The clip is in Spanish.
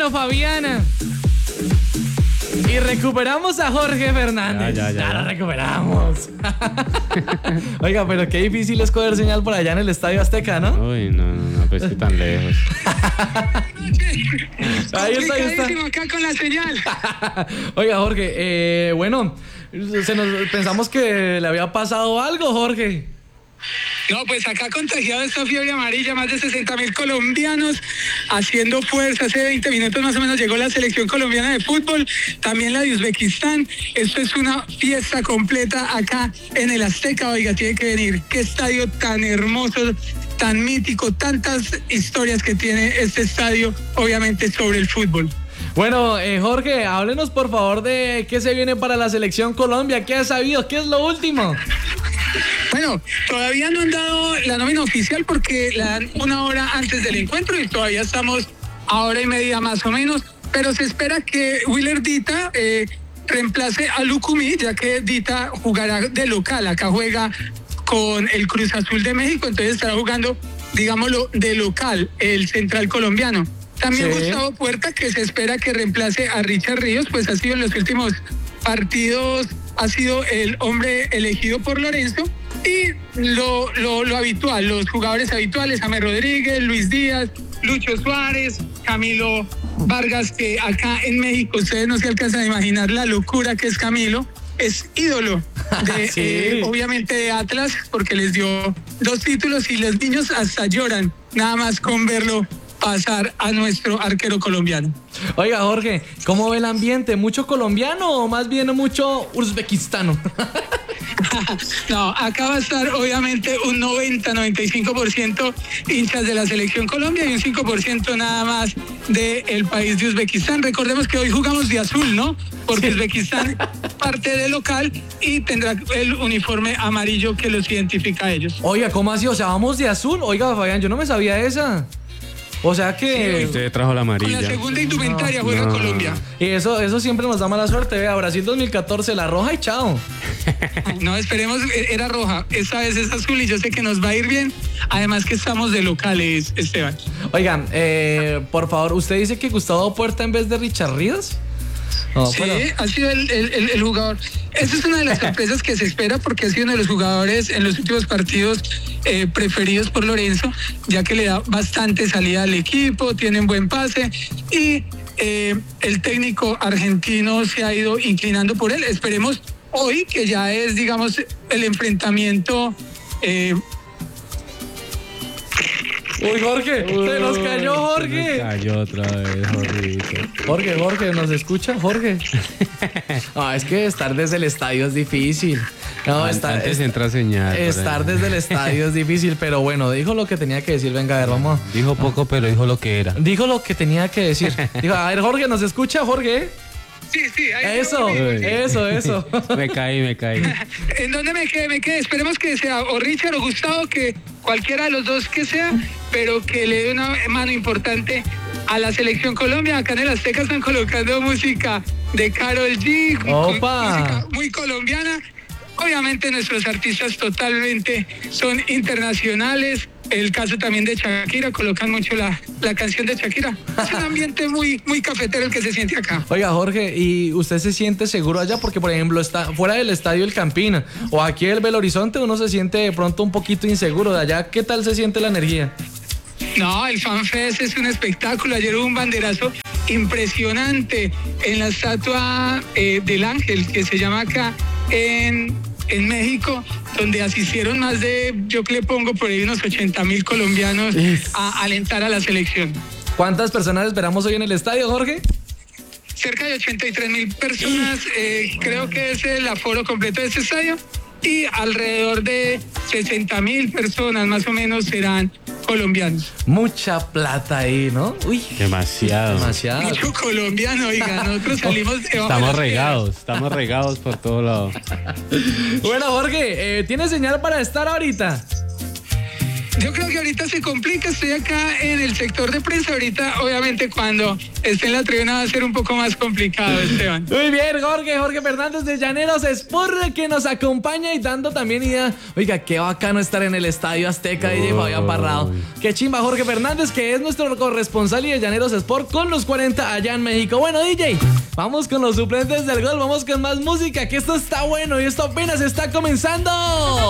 Bueno, Fabiana. Y recuperamos a Jorge Fernández. Ya lo recuperamos. Oiga, pero qué difícil es coger señal por allá en el Estadio Azteca, ¿no? Uy, no, pues que tan lejos. Ahí está. Acá con la señal. Oiga, Jorge, bueno, pensamos que le había pasado algo, Jorge. No, pues acá contagiado esta fiebre amarilla, más de 60.000 colombianos haciendo fuerza. Hace 20 minutos más o menos llegó la selección colombiana de fútbol, también la de Uzbekistán. Esto es una fiesta completa acá en el Azteca. Oiga, tiene que venir. Qué estadio tan hermoso, tan mítico, tantas historias que tiene este estadio, obviamente sobre el fútbol. Bueno, Jorge, háblenos por favor de qué se viene para la selección Colombia. ¿Qué has sabido? ¿Qué es lo último? Bueno, todavía no han dado la nómina oficial porque la dan una hora antes del encuentro y todavía estamos a hora y media más o menos, pero se espera que Willer Dita reemplace a Lucumí, ya que Dita jugará de local. Acá juega con el Cruz Azul de México, entonces estará jugando, digámoslo, de local, el central colombiano. También sí. Gustavo Puerta, que se espera que reemplace a Richard Ríos, pues ha sido en los últimos partidos, ha sido el hombre elegido por Lorenzo. Y lo habitual, los jugadores habituales, James Rodríguez, Luis Díaz, Lucho Suárez, Camilo Vargas, que acá en México ustedes no se alcanzan a imaginar la locura que es Camilo. Es ídolo de, ¿sí? Obviamente de Atlas, porque les dio 2 títulos y los niños hasta lloran nada más con verlo pasar a nuestro arquero colombiano. Oiga, Jorge, ¿cómo ve el ambiente? ¿Mucho colombiano o más bien mucho uzbekistano? No, acá va a estar obviamente un 90-95% hinchas de la selección Colombia y un 5% nada más del país de Uzbekistán. Recordemos que hoy jugamos de azul, ¿no? Porque sí. Uzbekistán parte del local y tendrá el uniforme amarillo que los identifica a ellos. Oiga, ¿cómo así? O sea, vamos de azul. Oiga, Fabián, yo no me sabía esa. O sea que... Sí, usted trajo la amarilla. Con la segunda indumentaria juega Colombia. Y eso siempre nos da mala suerte. Vea, Brasil 2014, la roja y chao. No, esperemos, era roja. Esta vez es azul y yo sé que nos va a ir bien. Además que estamos de locales, Esteban. Oigan, por favor, ¿usted dice que Gustavo Puerta en vez de Richard Ríos? No, sí, pero... ha sido el jugador. Esa es una de las sorpresas que se espera porque ha sido uno de los jugadores en los últimos partidos preferidos por Lorenzo, ya que le da bastante salida al equipo, tiene un buen pase y el técnico argentino se ha ido inclinando por él. Esperemos hoy, que ya es, digamos, el enfrentamiento... Uy, Jorge, se nos cayó Jorge. Se nos cayó otra vez, Jorge, ¿nos escucha, Jorge? No, es que estar desde el estadio es difícil. No, antes entra señal. Estar desde el estadio es difícil, pero bueno, dijo lo que tenía que decir. Venga, a ver, vamos. Dijo poco, pero dijo lo que era. Dijo lo que tenía que decir. Dijo, a ver, Jorge, ¿nos escucha, Jorge? Sí, ahí eso. Me caí. ¿En dónde me quedé? Esperemos que sea o Richard o Gustavo, que cualquiera de los dos que sea, pero que le dé una mano importante a la selección Colombia. Acá en el Azteca están colocando música de Karol G, música muy colombiana. Obviamente nuestros artistas totalmente son internacionales. El caso también de Shakira, colocan mucho la canción de Shakira. Es un ambiente muy cafetero el que se siente acá. Oiga, Jorge, ¿y usted se siente seguro allá? Porque, por ejemplo, está fuera del estadio El Campín o aquí el Belo Horizonte, uno se siente de pronto un poquito inseguro. De allá, ¿qué tal se siente la energía? No, el FanFest es un espectáculo. Ayer hubo un banderazo impresionante en la estatua del Ángel, que se llama acá en México, donde asistieron más de, yo que le pongo por ahí unos 80.000 colombianos a alentar a la selección. ¿Cuántas personas esperamos hoy en el estadio, Jorge? Cerca de 83.000 personas, creo que es el aforo completo de este estadio, y alrededor de 60.000 personas más o menos serán colombianos. Mucha plata ahí, ¿no? Uy, demasiado. Mucho colombiano, oiga, nosotros salimos de estamos regados por todos lados. Bueno, Jorge, ¿tienes señal para estar ahorita? Yo creo que ahorita se complica, estoy acá en el sector de prensa, ahorita obviamente cuando esté en la tribuna va a ser un poco más complicado, Esteban. Muy bien, Jorge Fernández de Llaneros Sport, que nos acompaña y dando también idea. Oiga, qué bacano estar en el Estadio Azteca, DJ Fabián Parrado. Qué chimba Jorge Fernández, que es nuestro corresponsal y de Llaneros Sport con los 40 allá en México. Bueno, DJ, vamos con los suplentes del gol, vamos con más música, que esto está bueno y esto apenas está comenzando.